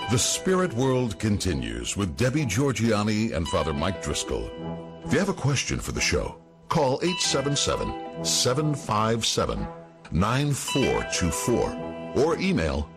The Spirit World continues with Debbie Georgianni and Father Mike Driscoll. If you have a question for the show, call 877-757-9424 or email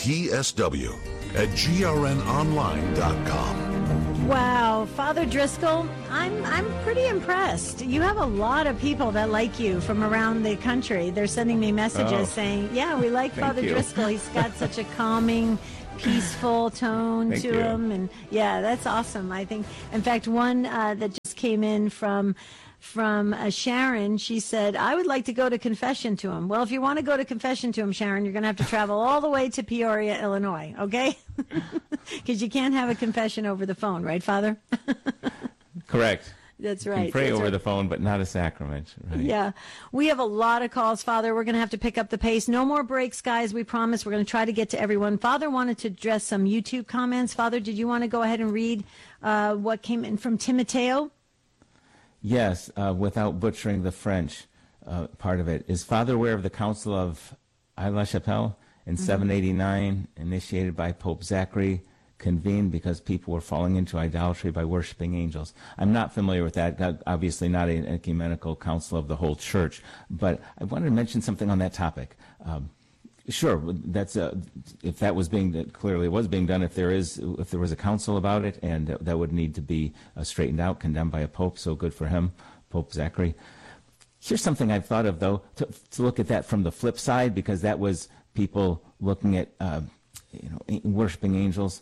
tsw@grnonline.com. Wow, Father Driscoll, I'm pretty impressed. You have a lot of people that like you from around the country. They're sending me messages saying, yeah, we like Father Driscoll. He's got such a calming, peaceful tone to him. And yeah, that's awesome. I think, in fact, one that just came in from Sharon, she said, I would like to go to confession to him. Well, if you want to go to confession to him, Sharon, you're going to have to travel all the way to Peoria, Illinois, okay? Because you can't have a confession over the phone, right, Father? Correct. That's right. You can pray over the phone, but not a sacrament. Right. Yeah. We have a lot of calls, Father. We're going to have to pick up the pace. No more breaks, guys. We promise. We're going to try to get to everyone. Father wanted to address some YouTube comments. Father, did you want to go ahead and read what came in from Timoteo? Yes, without butchering the French part of it. Is Father aware of the Council of Aix-la-Chapelle in 789, initiated by Pope Zachary, convened because people were falling into idolatry by worshiping angels? I'm not familiar with that. Obviously not an ecumenical council of the whole church, but I wanted to mention something on that topic. Sure, that's if that was being clearly was being done. If there was a council about it, and that would need to be straightened out, condemned by a pope. So good for him, Pope Zachary. Here's something I've thought of though to look at that from the flip side, because that was people looking at worshiping angels.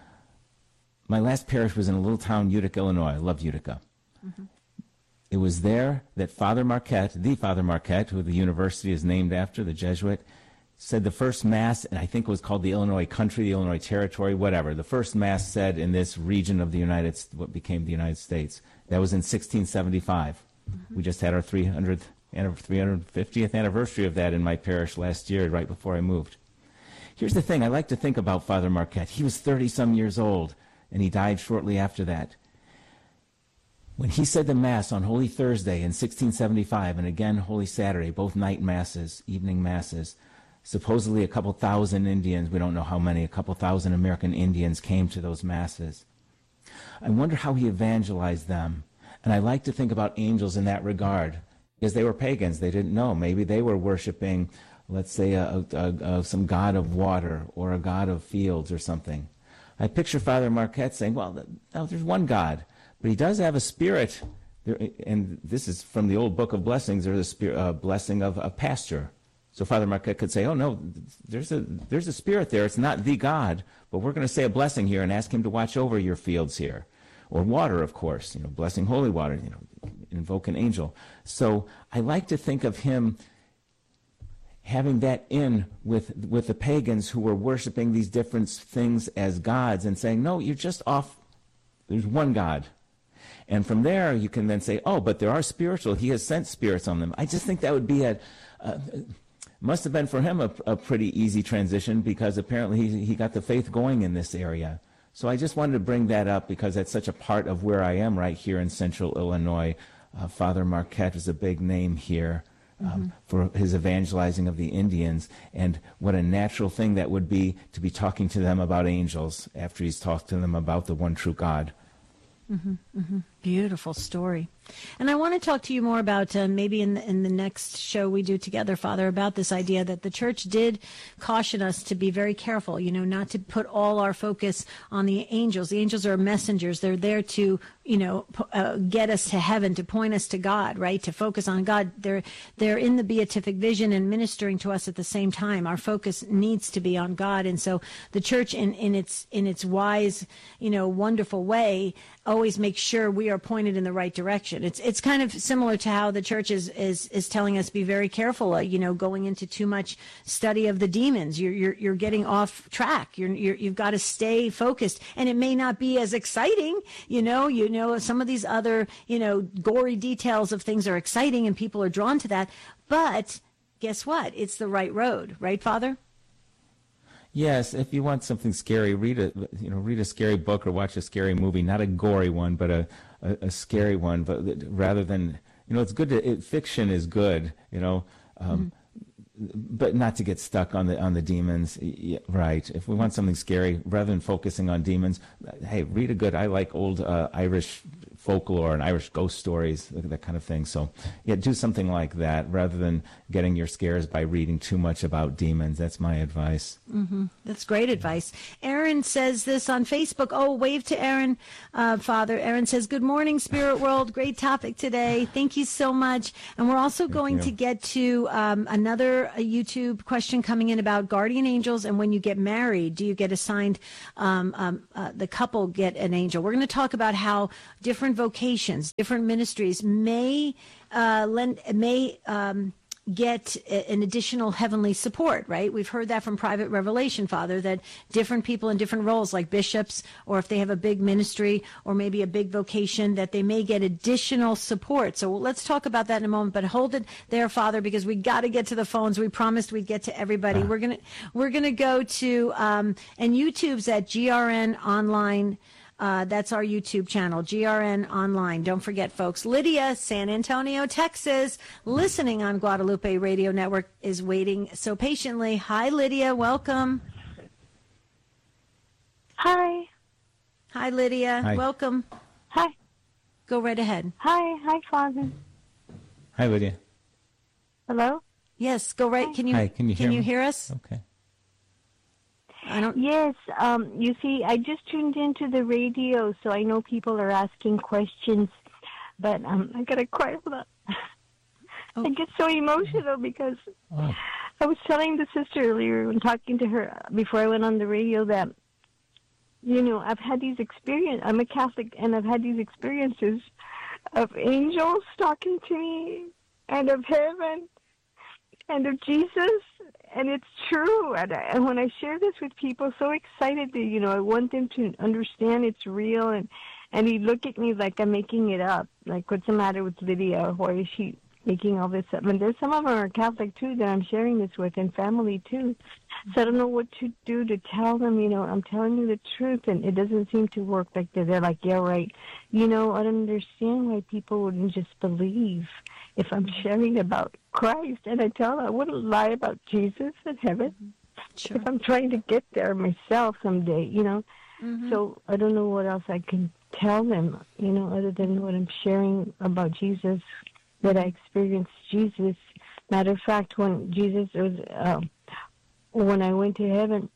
My last parish was in a little town, Utica, Illinois. I love Utica. Mm-hmm. It was there that Father Marquette, who the university is named after, the Jesuit, said the first Mass, and I think it was called the Illinois Country, the Illinois Territory, whatever. The first Mass said in this region of what became the United States. That was in 1675. Mm-hmm. We just had our 350th anniversary of that in my parish last year, right before I moved. Here's the thing I like to think about Father Marquette. He was 30-some years old, and he died shortly after that. When he said the Mass on Holy Thursday in 1675, and again Holy Saturday, both night Masses, evening Masses, supposedly a couple thousand Indians, we don't know how many, a couple thousand American Indians came to those Masses. I wonder how he evangelized them. And I like to think about angels in that regard, because they were pagans. They didn't know. Maybe they were worshiping, let's say, some god of water or a god of fields or something. I picture Father Marquette saying, well, no, there's one God, but he does have a spirit. And this is from the old Book of Blessings. There's a blessing of a pasture. So Father Marquette could say, oh, no, there's a spirit there. It's not the God, but we're going to say a blessing here and ask him to watch over your fields here. Or water, of course, blessing holy water, invoke an angel. So I like to think of him having that in with the pagans who were worshiping these different things as gods and saying, no, you're just off. There's one God. And from there, you can then say, oh, but there are spiritual. He has sent spirits on them. I just think that would be must have been for him a pretty easy transition, because apparently he got the faith going in this area. So I just wanted to bring that up because that's such a part of where I am right here in central Illinois. Father Marquette is a big name here. For his evangelizing of the Indians, and what a natural thing that would be to be talking to them about angels after he's talked to them about the one true God. Mm-hmm, mm-hmm. Beautiful story. And I want to talk to you more about maybe in the next show we do together, Father, about this idea that the church did caution us to be very careful, not to put all our focus on the angels. The angels are messengers. They're there to, get us to heaven, to point us to God, right? To focus on God. They're in the beatific vision and ministering to us at the same time. Our focus needs to be on God. And so the church in its wise, wonderful way always makes sure we are pointed in the right direction. It's kind of similar to how the church is telling us be very careful, going into too much study of the demons. You're getting off track. You've got to stay focused, and it may not be as exciting. Some of these other gory details of things are exciting, and people are drawn to that. But guess what? It's the right road, right, Father? Yes, if you want something scary, read a scary book or watch a scary movie, not a gory one, but a scary one. But rather than, it's good fiction is good, but not to get stuck on the demons. Yeah, right. If we want something scary, rather than focusing on demons, hey, read a good. I like old Irish folklore and Irish ghost stories, that kind of thing. So, yeah, do something like that rather than getting your scares by reading too much about demons. That's my advice. Mm-hmm. That's great advice. Aaron says this on Facebook. Oh, wave to Aaron, Father. Aaron says, "Good morning, Spirit World. Great topic today. Thank you so much." And we're also going to get to another YouTube question coming in about guardian angels. And when you get married, do you get assigned, the couple get an angel? We're going to talk about how different vocations, different ministries may get an additional heavenly support, right? We've heard that from private revelation, Father, that different people in different roles, like bishops, or if they have a big ministry or maybe a big vocation, that they may get additional support. So let's talk about that in a moment, but hold it there, Father, because we got to get to the phones. We promised we'd get to everybody. We're going to go to, and YouTube's at GRN Online. That's our YouTube channel, GRN Online. Don't forget, folks. Lydia, San Antonio, Texas, listening on Guadalupe Radio Network, is waiting so patiently. Hi, Lydia. Welcome. Hi. Hi, Lydia. Hi. Welcome. Hi. Go right ahead. Hi. Hi, Father. Hi, Lydia. Hello? Yes, go right. Can you, Hi, can you hear me? us? Okay. Yes, you see, I just tuned into the radio, so I know people are asking questions, but I gotta cry a lot. Oh. I get so emotional because I was telling the sister earlier when talking to her before I went on the radio that, you know, I've had these experiences. I'm a Catholic, and I've had these experiences of angels talking to me, and of heaven, and of Jesus. And it's true. And when I share this with people, so excited that, you know, I want them to understand it's real. And he look at me like I'm making it up. Like, what's the matter with Lydia? Why is she making all this up? And there's some of them are Catholic, too, that I'm sharing this with, and family, too. So I don't know what to do to tell them, you know, I'm telling you the truth, and it doesn't seem to work like that. They're like, yeah, right. You know, I don't understand why people wouldn't just believe if I'm sharing about Christ. And I tell them I wouldn't lie about Jesus and heaven if I'm trying to get there myself someday, you know. So I don't know what else I can tell them, you know, other than what I'm sharing about Jesus, that I experienced Jesus. Matter of fact, when Jesus was, when I went to heaven,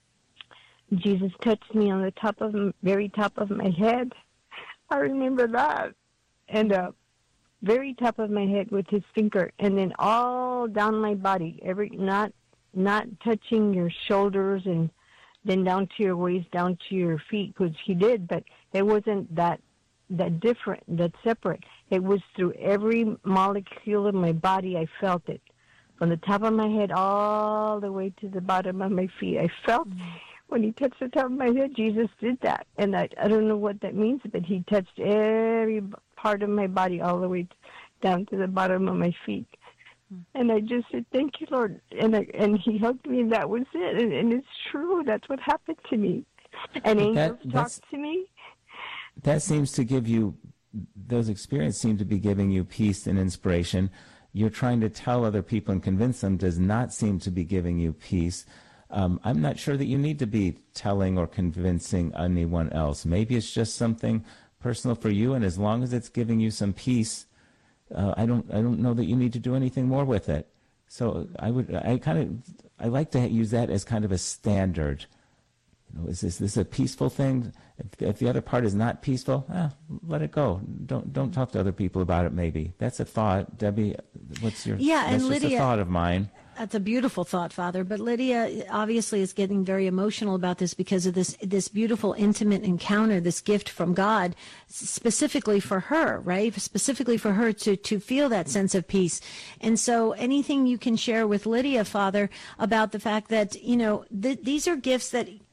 Jesus touched me on the very top of my head. I remember that. And very top of my head with his finger, and then all down my body, not touching your shoulders, and then down to your waist, down to your feet, because he did, but it wasn't that different, that separate. It was through every molecule of my body. I felt it. From the top of my head all the way to the bottom of my feet. I felt when he touched the top of my head, Jesus did that. And I don't know what that means, but he touched every part of my body all the way down to the bottom of my feet. And I just said, thank you, Lord. And he hugged me, and that was it. And it's true. That's what happened to me. And angels talked to me. That seems to give you, those experiences seem to be giving you peace and inspiration. You're trying to tell other people and convince them does not seem to be giving you peace. I'm not sure that you need to be telling or convincing anyone else. Maybe it's just something personal for you, and as long as it's giving you some peace, I don't know that you need to do anything more with it. So I like to use that as kind of a standard. You know, is this a peaceful thing? If the other part is not peaceful, let it go. Don't talk to other people about it. Maybe that's a thought, Debbie. What's your? Yeah, and that's Lydia, just a thought of mine. That's a beautiful thought, Father. But Lydia obviously is getting very emotional about this because of this beautiful, intimate encounter, this gift from God, specifically for her, right? Specifically for her to feel that sense of peace. And so anything you can share with Lydia, Father, about the fact that, you know, these are gifts that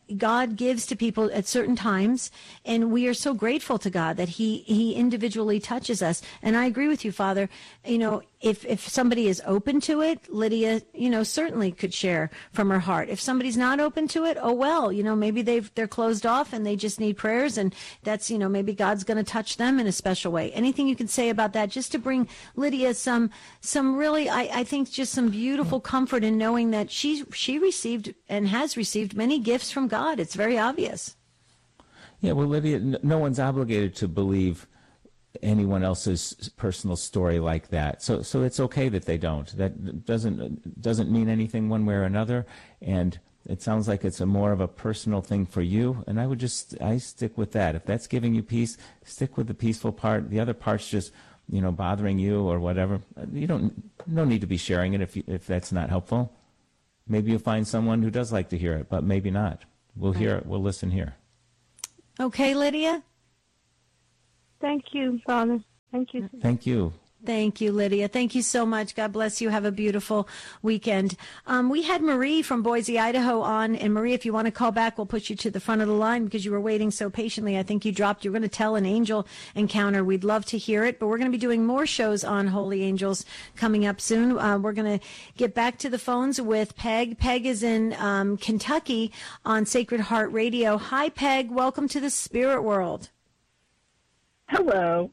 God gives to people at certain times, and we are so grateful to God that He individually touches us. And I agree with you, Father. If somebody is open to it, Lydia, certainly could share from her heart. If somebody's not open to it, oh well, maybe they're closed off and they just need prayers, and that's maybe God's going to touch them in a special way. Anything you can say about that, just to bring Lydia some really, I think, just some beautiful comfort in knowing that she received and has received many gifts from God. It's very obvious. Yeah, well, Lydia, no one's obligated to believe anyone else's personal story like that. So it's okay that they don't. That doesn't mean anything one way or another. And it sounds like it's more of a personal thing for you. And I stick with that. If that's giving you peace, stick with the peaceful part. The other part's just, bothering you or whatever. No need to be sharing it if that's not helpful. Maybe you'll find someone who does like to hear it, but maybe not. We'll hear it. We'll listen here. Okay, Lydia? Thank you, Father. Thank you. Thank you. Thank you, Lydia. Thank you so much. God bless you. Have a beautiful weekend. We had Marie from Boise, Idaho on. And Marie, if you want to call back, we'll put you to the front of the line because you were waiting so patiently. I think you were going to tell an angel encounter. We'd love to hear it. But we're going to be doing more shows on holy angels coming up soon. We're going to get back to the phones with Peg. Peg is in Kentucky on Sacred Heart Radio. Hi, Peg. Welcome to the spirit world. Hello.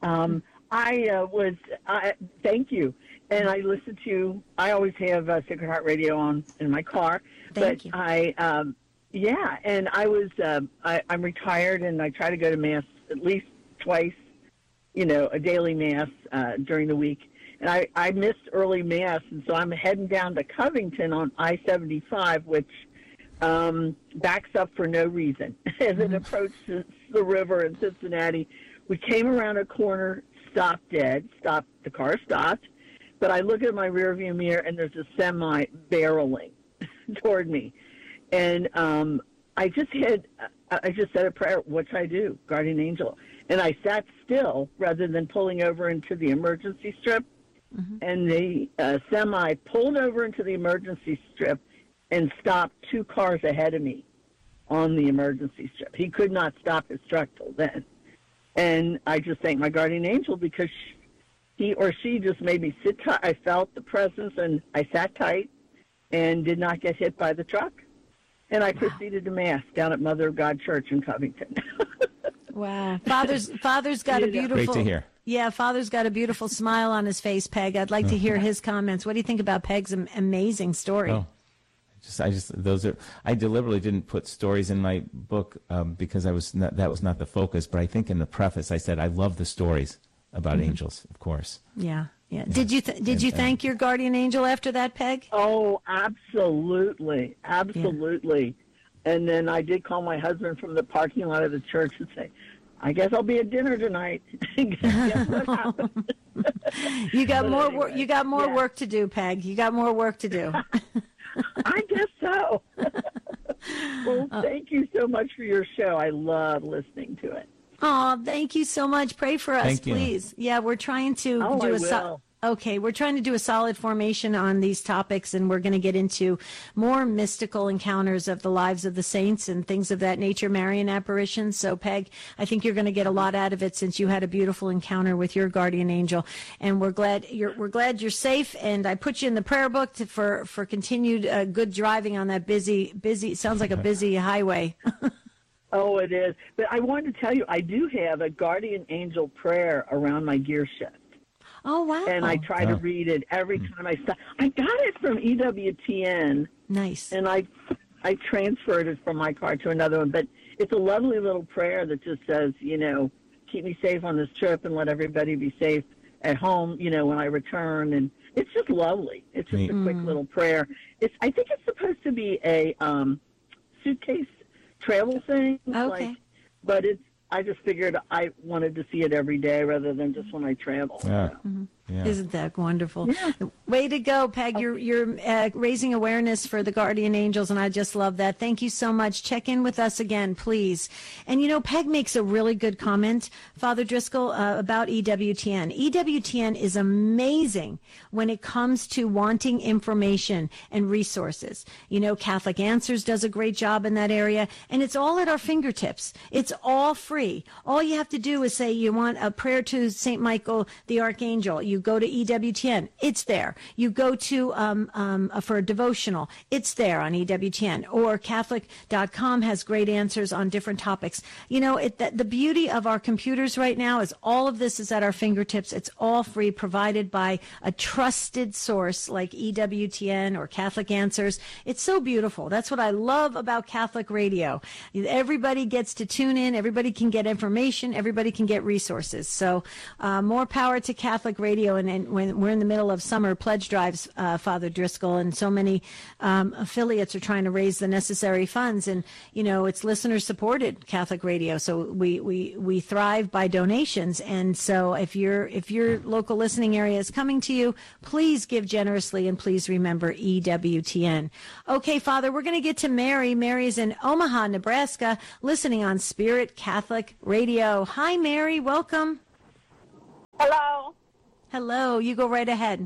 Thank you. And I listen to, I always have Sacred Heart Radio on in my car. Thank you. And I'm retired and I try to go to Mass at least twice, a daily Mass during the week. And I missed early Mass, and so I'm heading down to Covington on I-75, which backs up for no reason as it approaches the river in Cincinnati. We came around a corner, the car stopped, but I look at my rearview mirror and there's a semi barreling toward me. And I just said a prayer, what should I do? Guardian angel. And I sat still rather than pulling over into the emergency strip. Mm-hmm. And the semi pulled over into the emergency strip and stopped 2 cars ahead of me on the emergency strip. He could not stop his truck till then. And I just thank my guardian angel because he or she just made me sit tight. I felt the presence, and I sat tight and did not get hit by the truck. And I proceeded to Mass down at Mother of God Church in Covington. Wow. Father's got a beautiful... Great to hear. Yeah, Father's got a beautiful smile on his face, Peg. I'd like to hear his comments. What do you think about Peg's amazing story? Oh. I deliberately didn't put stories in my book because that was not the focus. But I think in the preface I said I love the stories about angels, of course. Yeah. Did you thank your guardian angel after that, Peg? Oh, absolutely. Yeah. And then I did call my husband from the parking lot of the church and say, I guess I'll be at dinner tonight. Guess what happened? You got more work to do, Peg. You got more work to do. I guess so. Well, thank you so much for your show. I love listening to it. Oh, thank you so much. Pray for us, please. Yeah, we're trying to we're trying to do a solid formation on these topics, and we're going to get into more mystical encounters of the lives of the saints and things of that nature, Marian apparitions. So, Peg, I think you're going to get a lot out of it since you had a beautiful encounter with your guardian angel, and we're glad you're safe. And I put you in the prayer book for continued good driving on that busy. It sounds like a busy highway. Oh, it is. But I wanted to tell you, I do have a guardian angel prayer around my gear shift. Oh, wow. And I try to read it every time I stop. I got it from EWTN. Nice. And I transferred it from my car to another one. But it's a lovely little prayer that just says, keep me safe on this trip and let everybody be safe at home, when I return. And it's just lovely. It's just a quick little prayer. I think it's supposed to be a suitcase travel thing. Okay. But I just figured I wanted to see it every day rather than just when I travel. Yeah. So. Yeah. Isn't that wonderful? Yeah. Way to go, Peg. You're raising awareness for the guardian angels, and I just love that. Thank you so much. Check in with us again, please. And, Peg makes a really good comment, Father Driscoll, about EWTN. EWTN is amazing when it comes to wanting information and resources. Catholic Answers does a great job in that area, and it's all at our fingertips. It's all free. All you have to do is say you want a prayer to St. Michael the Archangel. You go to EWTN. It's there. You go to for a devotional. It's there on EWTN. Or Catholic.com has great answers on different topics. The beauty of our computers right now is all of this is at our fingertips. It's all free, provided by a trusted source like EWTN or Catholic Answers. It's so beautiful. That's what I love about Catholic radio. Everybody gets to tune in. Everybody can get information. Everybody can get resources. So more power to Catholic radio. And when we're in the middle of summer pledge drives, Father Driscoll, and so many affiliates are trying to raise the necessary funds. And, it's listener-supported Catholic radio. So we thrive by donations. And so if your local listening area is coming to you, please give generously, and please remember EWTN. Okay, Father, we're going to get to Mary. Mary is in Omaha, Nebraska, listening on Spirit Catholic Radio. Hi, Mary. Welcome. Hello. Hello. You go right ahead.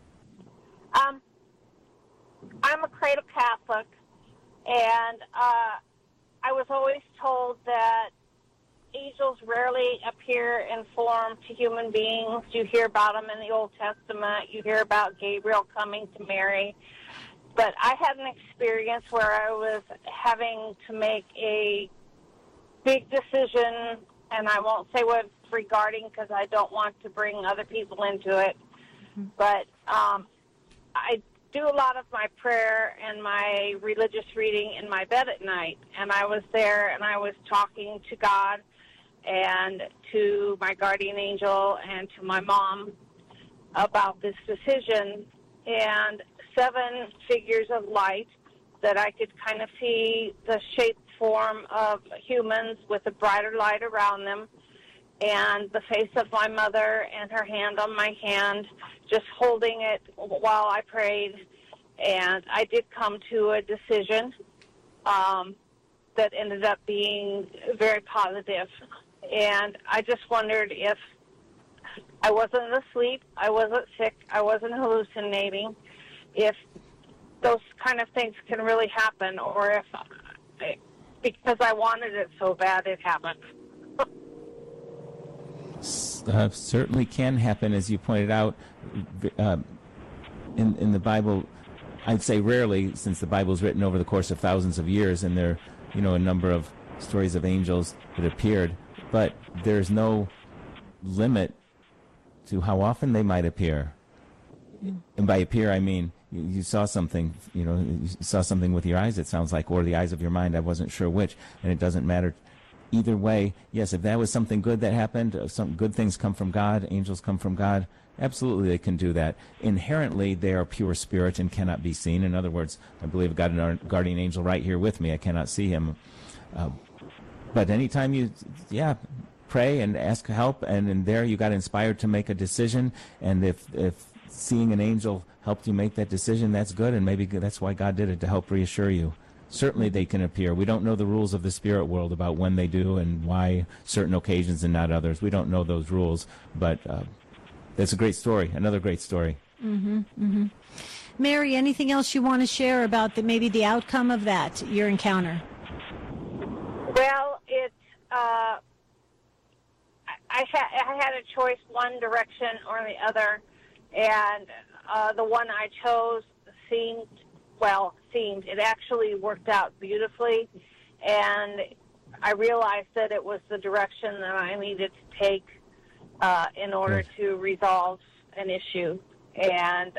I'm a cradle Catholic, and I was always told that angels rarely appear in form to human beings. You hear about them in the Old Testament. You hear about Gabriel coming to Mary. But I had an experience where I was having to make a big decision, and I won't say what it's regarding because I don't want to bring other people into it. But I do a lot of my prayer and my religious reading in my bed at night. And I was there, and I was talking to God and to my guardian angel and to my mom about this decision. And 7 figures of light that I could kind of see the shape, form of humans with a brighter light around them, and the face of my mother and her hand on my hand, just holding it while I prayed. And I did come to a decision that ended up being very positive. And I just wondered if I wasn't asleep, I wasn't sick, I wasn't hallucinating, if those kind of things can really happen, or if because I wanted it so bad it happened. Certainly can happen, as you pointed out. In the Bible, I'd say rarely, since the Bible is written over the course of thousands of years, and there are a number of stories of angels that appeared, but there's no limit to how often they might appear. And by appear, I mean you saw something, you saw something with your eyes, it sounds like, or the eyes of your mind. I wasn't sure which, and it doesn't matter. Either way, yes, if that was something good that happened, some good things come from God, angels come from God, absolutely they can do that. Inherently, they are pure spirit and cannot be seen. In other words, I believe I've got a guardian angel right here with me. I cannot see him. But anytime you, pray and ask help, and in there you got inspired to make a decision, and if seeing an angel helped you make that decision, that's good, and maybe that's why God did it, to help reassure you. Certainly they can appear. We don't know the rules of the spirit world about when they do and why certain occasions and not others. We don't know those rules, but that's a great story, another great story. Mm-hmm, mm-hmm. Mary, anything else you want to share about maybe the outcome of that, your encounter? Well, I had a choice, one direction or the other, and the one I chose it actually worked out beautifully, and I realized that it was the direction that I needed to take in order to resolve an issue, and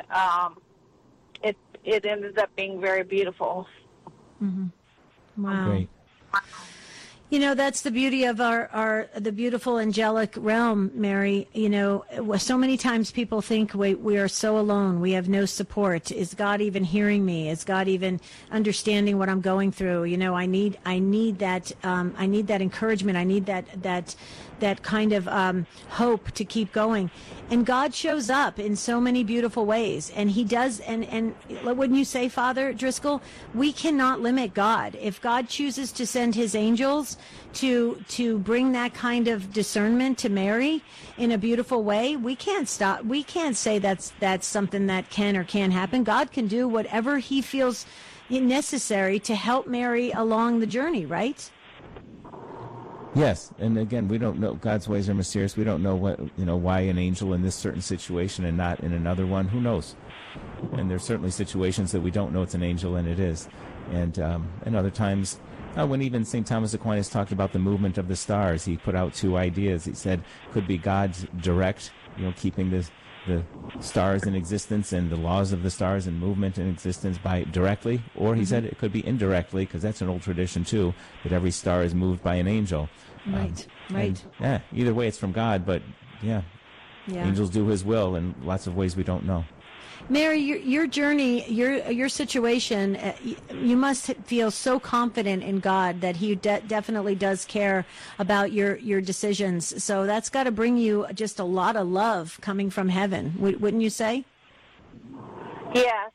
it ended up being very beautiful. Mm-hmm. Wow. Great. You know, that's the beauty of the beautiful angelic realm, Mary. You know, so many times people think we are so alone. We have no support. Is God even hearing me? Is God even understanding what I'm going through? You know, I need that encouragement. I need that kind of hope to keep going. And God shows up in so many beautiful ways. And he does. And wouldn't you say, Father Driscoll, we cannot limit God. If God chooses to send his angels to bring that kind of discernment to Mary in a beautiful way, we can't stop. We can't say that's something that can or can't happen. God can do whatever he feels necessary to help Mary along the journey, right? Yes, and again, we don't know. God's ways are mysterious. We don't know why an angel in this certain situation and not in another one. Who knows? And there's certainly situations that we don't know it's an angel, and it is. And other times, when even St. Thomas Aquinas talked about the movement of the stars, he put out two ideas. He said could be God's direct, keeping the stars in existence and the laws of the stars and movement in existence by directly, or he said it could be indirectly, because that's an old tradition too, that every star is moved by an angel. Right. Yeah, either way it's from God, but angels do his will in lots of ways we don't know. Mary, your journey, your situation, you must feel so confident in God that he definitely does care about your decisions. So that's got to bring you just a lot of love coming from heaven, wouldn't you say? Yes.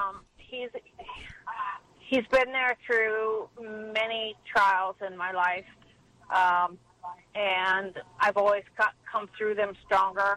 He's been there through many trials in my life, and I've always come through them stronger.